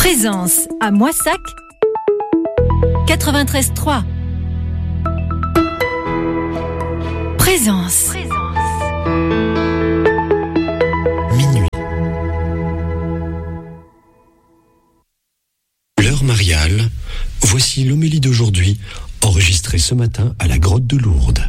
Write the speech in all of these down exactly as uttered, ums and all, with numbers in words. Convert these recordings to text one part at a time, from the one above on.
Présence à Moissac quatre-vingt-treize trois. Présence. Minuit. L'heure mariale, voici l'homélie d'aujourd'hui, enregistrée ce matin à la grotte de Lourdes.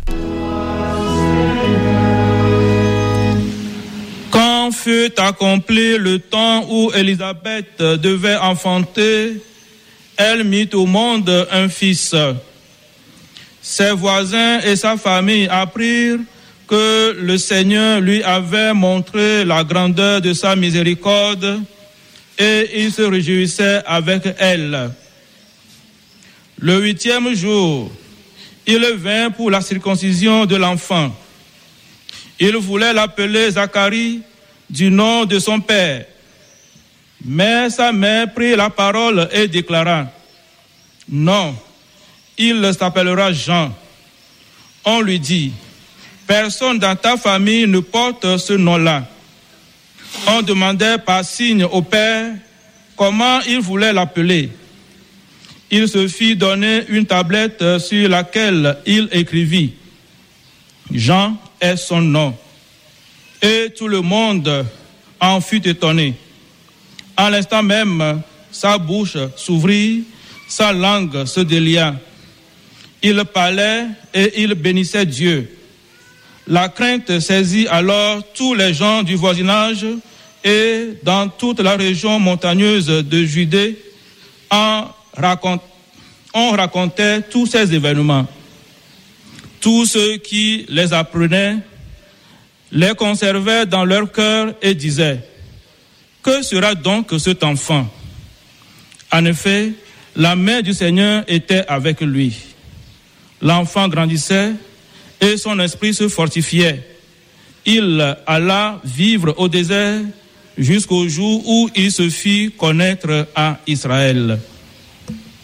Quand fut accompli le temps où Élisabeth devait enfanter, elle mit au monde un fils. Ses voisins et sa famille apprirent que le Seigneur lui avait montré la grandeur de sa miséricorde et ils se réjouissaient avec elle. Le huitième jour, il vint pour la circoncision de l'enfant. Il voulait l'appeler Zacharie du nom de son père. Mais sa mère prit la parole et déclara: non, il s'appellera Jean. On lui dit: personne dans ta famille ne porte ce nom-là. On demandait par signe au père comment il voulait l'appeler. Il se fit donner une tablette sur laquelle il écrivit: Jean est son nom. Et tout le monde en fut étonné. À l'instant même, sa bouche s'ouvrit, sa langue se délia. Il parlait et il bénissait Dieu. La crainte saisit alors tous les gens du voisinage et dans toute la région montagneuse de Judée, en raconte, on racontait tous ces événements. Tous ceux qui les apprenaient les conservaient dans leur cœur et disaient: que sera donc cet enfant? En effet, la main du Seigneur était avec lui. L'enfant grandissait et son esprit se fortifiait. Il alla vivre au désert jusqu'au jour où il se fit connaître à Israël.